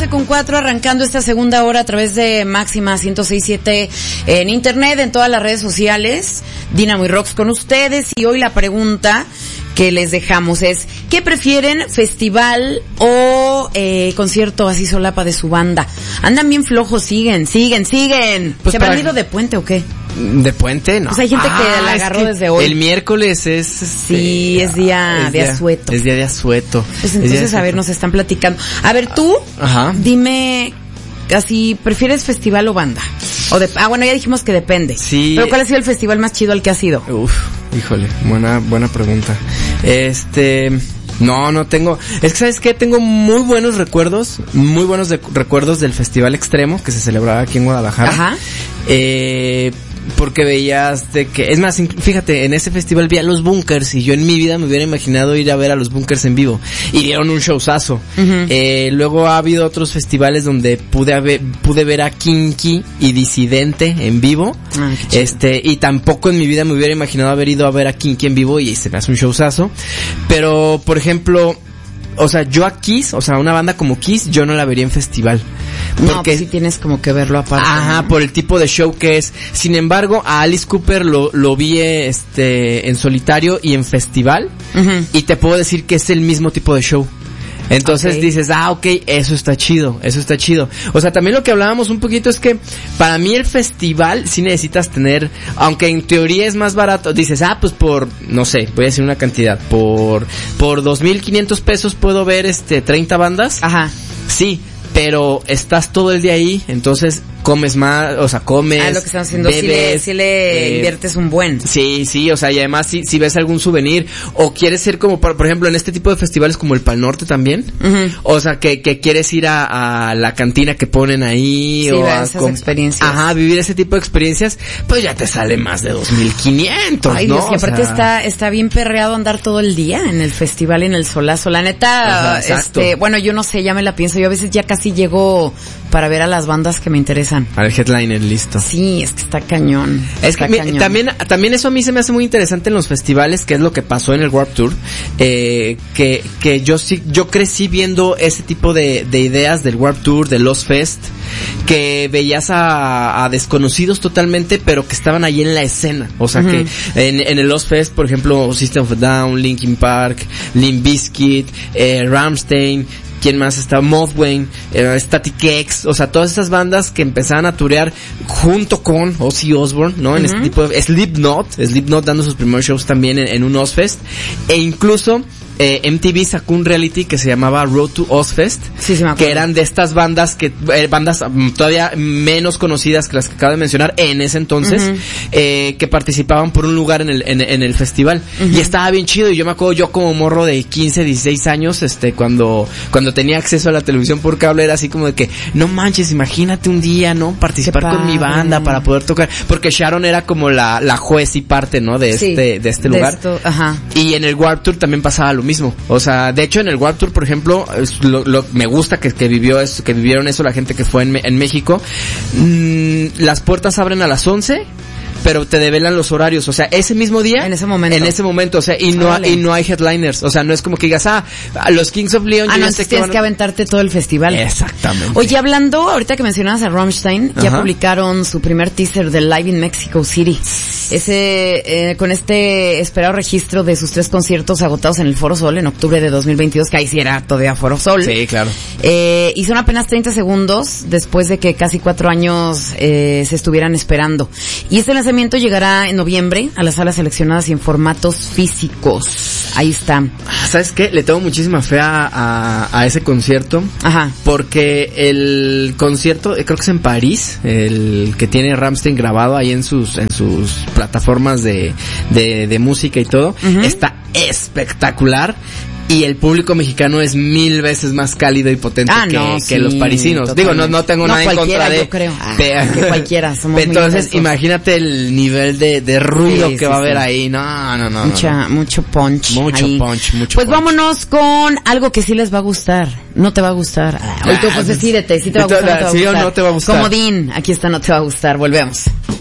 12:04, arrancando esta segunda hora a través de Máxima 106.7 en internet, en todas las redes sociales. Dynamo y Rocks con ustedes, y hoy la pregunta que les dejamos es: ¿qué prefieren, festival o concierto así solapa de su banda? Andan bien flojos, siguen. Pues ¿Se habrán ido de puente o qué? ¿De puente? No. Pues hay gente que la agarró desde hoy. El miércoles es... Sí, es día de asueto. Es día de asueto. Pues entonces, a ver, nos están platicando. A ver, tú, dime, así, ¿prefieres festival o banda? Bueno, ya dijimos que depende. Sí. Pero ¿cuál ha sido el festival más chido al que has ido? Híjole, buena pregunta. No tengo. Es que, ¿sabes qué? Tengo muy buenos recuerdos del Festival Extremo que se celebraba aquí en Guadalajara. Ajá. Porque veías de que, es más, fíjate, en ese festival vi a los Bunkers y yo en mi vida me hubiera imaginado ir a ver a los Bunkers en vivo, y dieron un showzazo. Luego ha habido otros festivales donde pude ver a Kinky y Disidente en vivo. Y tampoco en mi vida me hubiera imaginado haber ido a ver a Kinky en vivo, y se me hace un showzazo. Pero, por ejemplo, o sea, yo a Kiss, o sea, una banda como Kiss, yo no la vería en festival. Porque, no, pues sí tienes como que verlo aparte. Ajá, ¿no? Por el tipo de show que es. Sin embargo, a Alice Cooper lo vi en solitario y en festival. Y te puedo decir que es el mismo tipo de show. Entonces dices, eso está chido. O sea, también lo que hablábamos un poquito es que para mí el festival sí necesitas tener, aunque en teoría es más barato, dices, pues por, no sé, voy a decir una cantidad, por 2,500 pesos puedo ver 30 bandas. Ajá. Sí, pero estás todo el día ahí, entonces comes más, o sea, comes, lo que están haciendo, bebes, sí le inviertes un buen. Sí, o sea, y además si ves algún souvenir, o quieres ser como, por ejemplo, en este tipo de festivales como el Pal Norte también, o sea, que quieres ir a la cantina que ponen ahí, o a esas experiencias. Ajá, vivir ese tipo de experiencias, pues ya te sale más de 2,500, Ay, ¿no? Dios, y aparte está bien perreado andar todo el día en el festival y en el solazo. La neta, bueno, yo no sé, ya me la pienso, yo a veces ya casi llego para ver a las bandas que me interesan. Al headliner, listo. Sí, es que está cañón. También eso a mí se me hace muy interesante en los festivales, que es lo que pasó en el Warped Tour, que yo crecí viendo ese tipo de ideas del Warped Tour, del Lost Fest, que veías a desconocidos totalmente, pero que estaban ahí en la escena. O sea, que en el Lost Fest, por ejemplo, System of a Down, Linkin Park, Limp Bizkit, Rammstein, ¿quién más está? Mothwing, Static X, o sea, todas esas bandas que empezaban a turear junto con Ozzy Osbourne, ¿no? En este tipo de Slipknot dando sus primeros shows también en un Ozfest, e incluso MTV sacó un reality que se llamaba Road to Ozfest, que eran de estas bandas bandas todavía menos conocidas que las que acabo de mencionar en ese entonces, que participaban por un lugar en el festival, y estaba bien chido. Y yo me acuerdo, yo como morro de 15, 16 años, cuando tenía acceso a la televisión por cable, era así como de que, no manches, imagínate un día, ¿no? Participar con mi banda para poder tocar, porque Sharon era como la juez y parte, ¿no? De este lugar. Y en el Warped Tour también pasaba lo mismo. O sea, de hecho en el Warped Tour, por ejemplo, me gusta que vivieron eso la gente que fue en México. Las puertas abren a las 11, pero te develan los horarios, o sea, ese mismo día, en ese momento, o sea, y no hay headliners, o sea, no es como que digas, los Kings of Leon, no, tienes que aventarte todo el festival. Exactamente. Oye, hablando, ahorita que mencionabas a Rammstein, ya publicaron su primer teaser de Live in Mexico City. Con este esperado registro de sus 3 conciertos agotados en el Foro Sol en octubre de 2022, que ahí sí era todavía Foro Sol. Sí, claro. Y son apenas 30 segundos después de que casi 4 años se estuvieran esperando. Y este lanzamiento llegará en noviembre a las salas seleccionadas y en formatos físicos. Ahí está. ¿Sabes qué? Le tengo muchísima fe a ese concierto. Ajá. Porque el concierto, creo que es en París, el que tiene Rammstein grabado ahí en sus plataformas de música y todo, está espectacular. Y el público mexicano es 1000 veces más cálido y potente que los parisinos. Totalmente. Digo, no tengo nada en contra de... yo creo. Que cualquiera, somos entonces, muy imagínate el nivel de ruido que va a haber ahí. No. Mucho punch. Mucho punch. Pues vámonos con algo que sí les va a gustar. No te va a gustar. Hoy tú pues decídete, si te va a gustar, no te va a gustar. ¿Sí o no te va a gustar? Comodín, aquí está, no te va a gustar. Volvemos.